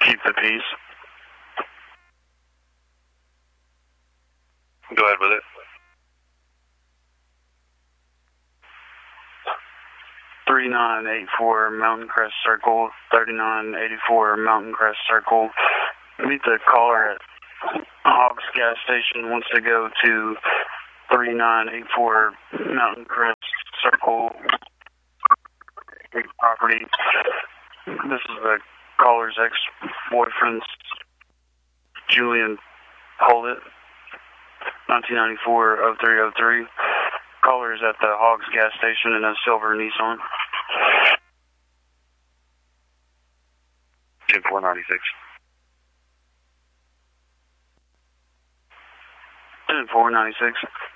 Keep the peace. Go ahead with it. 3984 Mountain Crest Circle, 3984 Mountain Crest Circle. Meet the caller at Hogs Gas Station. Wants to go to 3984 Mountain Crest Circle property. This is the caller's ex-boyfriend's Julian Pollitt, 1994 0303. Caller is at the Hogs Gas Station in a silver Nissan. 10496. 10496.